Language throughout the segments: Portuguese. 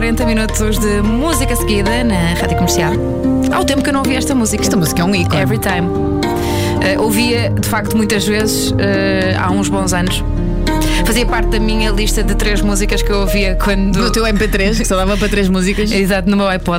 40 minutos de música seguida na Rádio Comercial. Há o tempo que eu não ouvi esta música. Esta música é um ícone. Every Time. Ouvia, de facto, muitas vezes, há uns bons anos. Fazia parte da minha lista de 3 músicas que eu ouvia quando... No teu MP3, que só dava para 3 músicas. Exato, no meu iPod.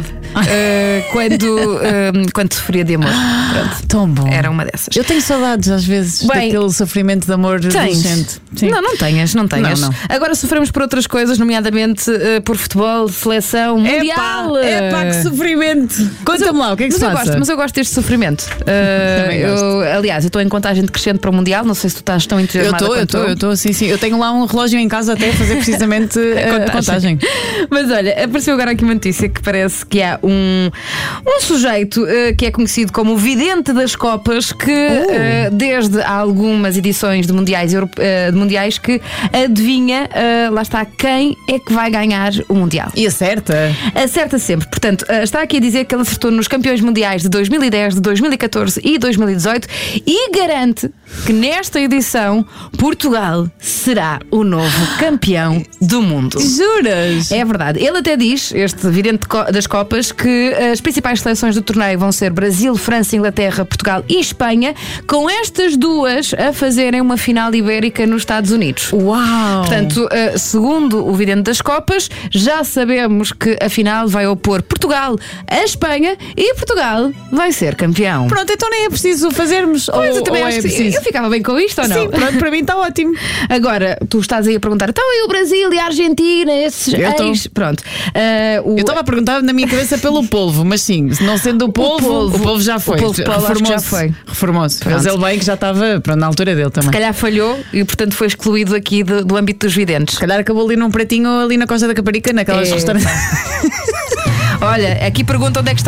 Quando sofria de amor. Pronto. Tão bom. Era uma dessas. Eu tenho saudades, às vezes, daquele sofrimento de amor adolescente. Sim. Não tenhas. Não. Agora sofremos por outras coisas, nomeadamente por futebol, seleção, mundial. Epá, que sofrimento. Conta-me lá, o que é que se passa? Mas eu gosto deste sofrimento. Aliás, eu estou em contagem decrescente para o mundial. Não sei se tu estás tão entusiasmada quanto eu estou, sim. Eu tenho lá um relógio em casa até a fazer precisamente a contagem. Mas olha, apareceu agora aqui uma notícia que parece que há um sujeito que é conhecido como o vidente das Copas, que desde há algumas edições de mundiais que adivinha, lá está, quem é que vai ganhar o mundial. E acerta? Acerta sempre. Portanto, está aqui a dizer que ele acertou nos campeões mundiais de 2010, de 2014 e 2018 e garante que nesta edição Portugal será o novo campeão do mundo. Juras? É verdade. Ele até diz, este vidente das Copas, que as principais seleções do torneio vão ser Brasil, França, Inglaterra, Portugal e Espanha, com estas duas a fazerem uma final ibérica nos Estados Unidos. Uau! Portanto, segundo o vidente das Copas, já sabemos que a final vai opor Portugal a Espanha e Portugal vai ser campeão. Pronto, então nem é preciso fazermos. Pois, eu também ou acho é que preciso? eu ficava bem com isto ou não? Sim, pronto, para mim está ótimo. Agora, tu estás aí a perguntar, então e o Brasil e a Argentina, esses ex? Pronto. Eu estava a perguntar na minha cabeça pelo polvo, mas sim, não sendo o polvo já foi. O polvo já foi. Reformou-se. Mas ele bem que já estava na altura dele também. Se calhar falhou e, portanto, foi excluído aqui do âmbito dos videntes. Se calhar acabou ali num pratinho ali na Costa da Caparica, naquelas restaurantes. Olha, aqui pergunta onde é que está